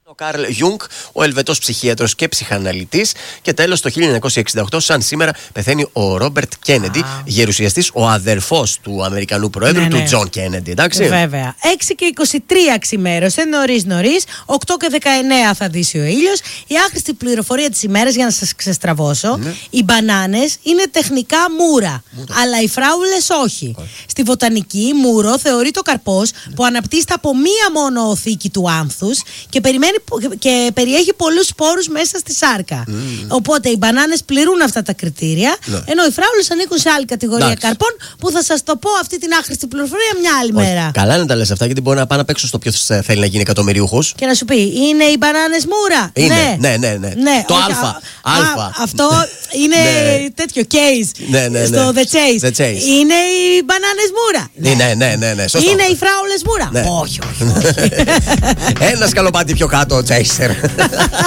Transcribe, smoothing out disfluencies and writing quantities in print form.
Ο Καρλ Γιούγκ, ο Ελβετός ψυχίατρος και ψυχαναλυτής. Και τέλος, το 1968, σαν σήμερα, πεθαίνει ο Ρόμπερτ Κέννεντι, γερουσιαστής, ο αδερφός του Αμερικανού Προέδρου, του Τζον Κέννεντι. Εντάξει. Βέβαια. 6 και 23 ξημέρωσε, νωρίς. 8 και 19 θα δύσει ο ήλιος. Η άχρηστη πληροφορία της ημέρας, για να σας ξεστραβώσω: οι μπανάνες είναι τεχνικά μούρα, αλλά οι φράουλες όχι. Στη βοτανική, μούρο θεωρεί το καρπός που αναπτύσσεται από μία μόνο οθήκη του άνθους και περιέχει πολλούς σπόρους μέσα στη σάρκα. Οπότε οι μπανάνες πληρούν αυτά τα κριτήρια, ενώ οι φράουλες ανήκουν σε άλλη κατηγορία καρπών, που θα σας το πω αυτή την άχρηστη πληροφορία μια άλλη μέρα. Καλά να τα λες αυτά, γιατί μπορεί να πάνε απ' έξω στο ποιος θέλει να γίνει εκατομμυριούχος. Και να σου πει, είναι οι μπανάνες μούρα. Ναι. Το Α. Αυτό είναι τέτοιο case. Στο The Chase. Είναι οι μπανάνες μούρα. Ναι. Σωστό. Είναι οι φράουλες μούρα. Όχι. Ένα σκαλοπάτι πιο κάτω, Chaser.